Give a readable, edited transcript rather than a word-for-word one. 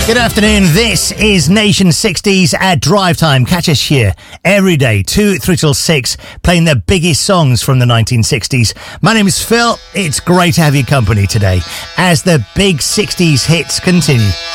Good afternoon, this is Nation 60s at Drive Time. Catch us here every day, 2, 3 till 6, playing the biggest songs from the 1960s. My name is Phil, it's great to have your company today as the big 60s hits continue.